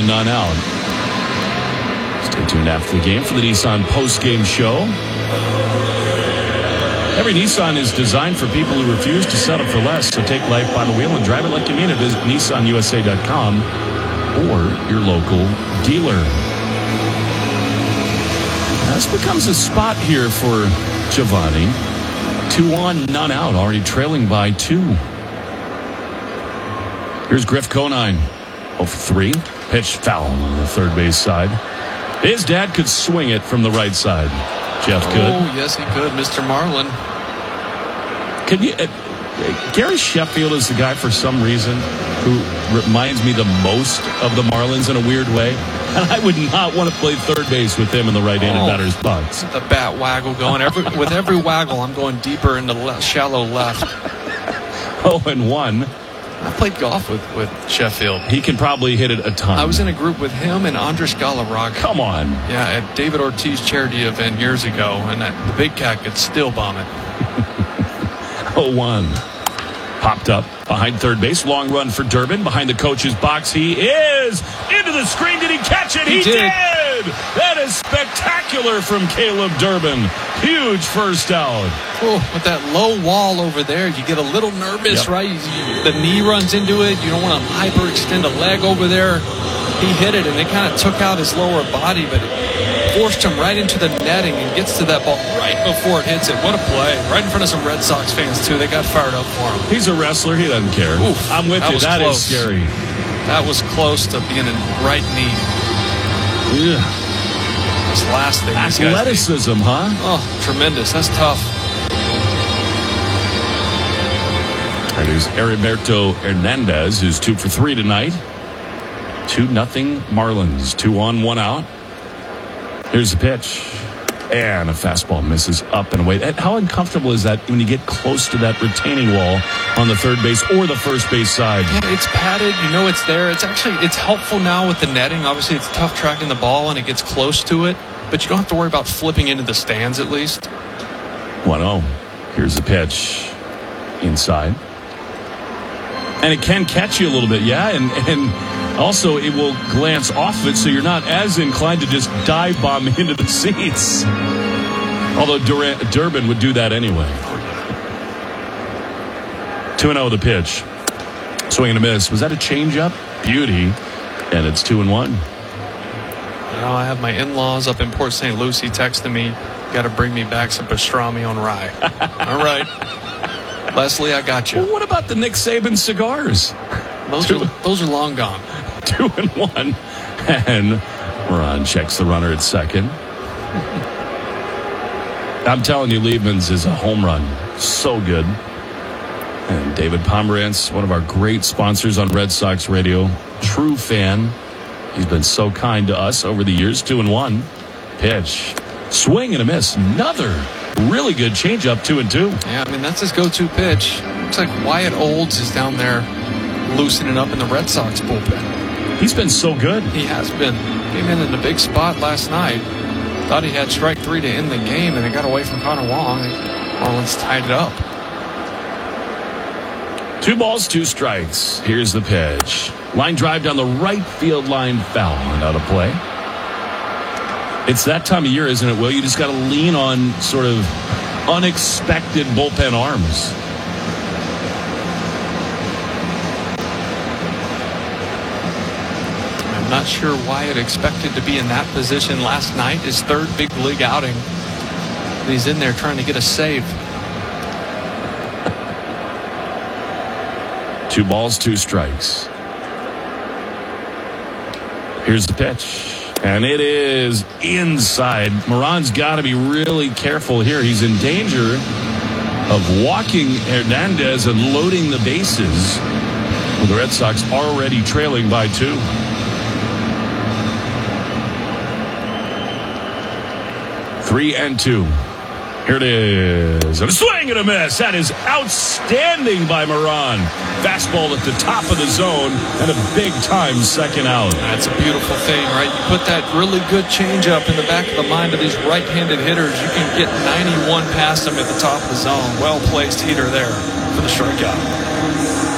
none out. Stay tuned after the game for the Nissan post-game show. Every Nissan is designed for people who refuse to settle for less. So take life by the wheel and drive it like you mean it. Visit NissanUSA.com or your local dealer. Now, this becomes a spot here for Giovanni. 2 on, none out. Already trailing by 2. Here's Griff Conine. 0 for 3. Pitch foul on the third base side. His dad could swing it from the right side. Jeff could. Oh, yes, he could, Mr. Marlin. Can you? Gary Sheffield is the guy for some reason who reminds me the most of the Marlins in a weird way. And I would not want to play third base with him in the right-handed batter's box. The bat waggle going. With every waggle, I'm going deeper into shallow left. 0-1. I played golf with Sheffield. He can probably hit it a ton. I was in a group with him and Andres Galarraga. Come on. Yeah, at David Ortiz charity event years ago, and the big cat could still bomb it. 0-1. Popped up behind third base. Long run for Durbin. Behind the coach's box. He is into the screen. Did he catch it? He did. That is spectacular from Caleb Durbin. Huge first out. Oh, with that low wall over there, you get a little nervous, right? The knee runs into it. You don't want to hyperextend a leg over there. He hit it, and it kind of took out his lower body, but it forced him right into the netting and gets to that ball right before it hits it. What a play. Right in front of some Red Sox fans, too. They got fired up for him. He's a wrestler. He doesn't care. Oof, I'm with you. That is scary. That was close to being a right knee. Yeah. This last thing. Athleticism, huh? Oh, tremendous. That's tough. There's Heriberto Hernandez, who's 2 for 3 tonight. 2-0 Marlins. 2 on, 1 out. Here's the pitch. And a fastball misses up and away. How uncomfortable is that when you get close to that retaining wall on the third base or the first base side? Yeah, it's padded. You know it's there. It's helpful now with the netting. Obviously, it's tough tracking the ball and it gets close to it. But you don't have to worry about flipping into the stands at least. 1-0. Here's the pitch. Inside. And it can catch you a little bit, yeah? And also it will glance off it, so you're not as inclined to just dive bomb into the seats. Although Durbin would do that anyway. 2-0 the pitch. Swing and a miss. Was that a changeup? Beauty. And it's 2-1. Now I have my in-laws up in Port St. Lucie texting me, got to bring me back some pastrami on rye. All right. Leslie, I got you. Well, what about the Nick Saban cigars? Those are long gone. 2-1. And Ron checks the runner at second. I'm telling you, Liebman's is a home run. So good. And David Pomerantz, one of our great sponsors on Red Sox Radio. True fan. He's been so kind to us over the years. 2-1. Pitch. Swing and a miss. Another really good changeup. 2-2. Yeah, I mean, that's his go-to pitch. Looks like Wyatt Olds is down there loosening up in the Red Sox bullpen. He's been so good. He has been. Came in a big spot last night. Thought he had strike 3 to end the game, and it got away from Connor Wong. Marlins tied it up. 2 balls, 2 strikes. Here's the pitch. Line drive down the right field line, foul and out of play. It's that time of year, isn't it, Will? You just got to lean on sort of unexpected bullpen arms. I'm not sure Wyatt expected to be in that position last night. His 3rd big league outing. And he's in there trying to get a save. 2 balls, 2 strikes. Here's the pitch. And it is inside. Moran's got to be really careful here. He's in danger of walking Hernandez and loading the bases. With the Red Sox already trailing by 2. Three and 2. Here it is. And a swing and a miss. That is outstanding by Moran. Fastball at the top of the zone and a big-time second out. That's a beautiful thing, right? You put that really good changeup in the back of the mind of these right-handed hitters. You can get 91 past them at the top of the zone. Well-placed heater there for the strikeout.